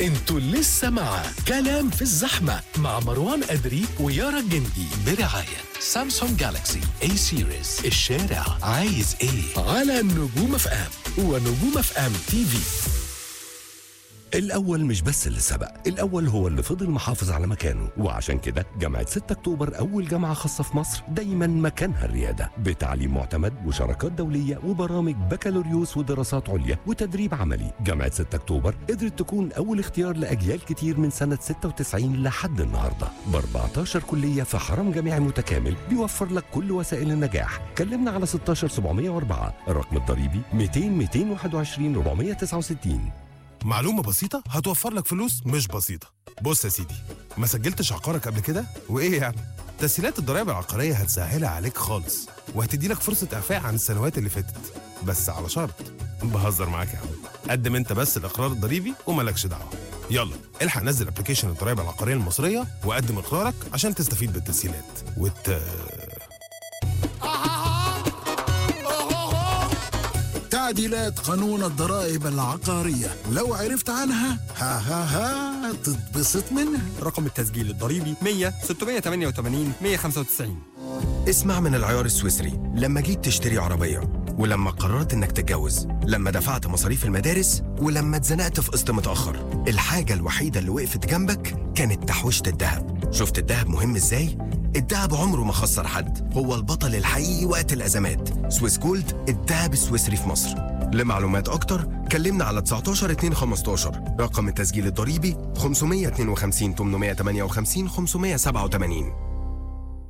انتوا لسه مع كلام في الزحمة مع مروان أدري ويارا الجندي برعاية سامسونج جالاكسي اي سيريز. الشارع عايز ايه على نجوم اف ام ونجوم اف ام تي في. الأول مش بس اللي سبق، الأول هو اللي فضل محافظ على مكانه، وعشان كده جامعة 6 أكتوبر أول جامعة خاصة في مصر دايما مكانها الريادة، بتعليم معتمد وشراكات دولية وبرامج بكالوريوس ودراسات عليا وتدريب عملي. جامعة 6 أكتوبر قدرت تكون أول اختيار لأجيال كتير من سنة 96 لحد النهاردة، ب 14 كلية في حرم جامعي متكامل بيوفر لك كل وسائل النجاح. كلمنا على 16704 الرقم الضريبي 200 221 469. معلومة بسيطة هتوفر لك فلوس مش بسيطة. بص يا سيدي، ما سجلتش عقارك قبل كده؟ وإيه يعني؟ تسهيلات الضرايب العقارية هتسهلها عليك خالص، وهتدي لك فرصة إعفاء عن السنوات اللي فاتت، بس على شرط. بهزر معاك يا عم. قدم أنت بس الإقرار الضريبي ومالكش دعوة. يلا الحق نزل ابلكيشن الضرايب العقارية المصرية وقدم إقرارك عشان تستفيد بالتسهيلات تعديلات قانون الضرائب العقارية، لو عرفت عنها ها تتبسط منها. رقم التسجيل الضريبي 100 688 195. اسمع من العيار السويسري. لما جيت تشتري عربية، ولما قررت انك تتجوز، لما دفعت مصاريف المدارس، ولما اتزنقت في قسط متأخر، الحاجة الوحيدة اللي وقفت جنبك كانت تحويشة الذهب. شفت الذهب مهم ازاي؟ الذهب عمره ما خسر حد، هو البطل الحقيقي وقت الأزمات. سويس جولد، الذهب السويسري في مصر. لمعلومات أكتر كلمنا على 19 2 15. رقم التسجيل الضريبي 552 858 587.